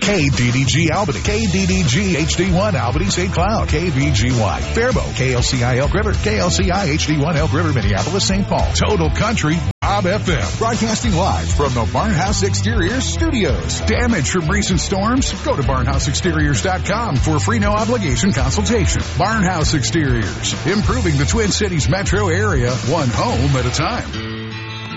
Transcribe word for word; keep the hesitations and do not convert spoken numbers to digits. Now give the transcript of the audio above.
K D D G Albany, K D D G H D one Albany Saint Cloud, K V G Y Faribault, K L C I Elk River, K L C I H D one Elk River, Minneapolis, Saint Paul. Total Country Bob F M, broadcasting live from the Barnhouse Exteriors studios. Damage from recent storms? Go to barnhouse exteriors dot com for a free no obligation consultation. Barnhouse Exteriors, improving the Twin Cities metro area, one home at a time.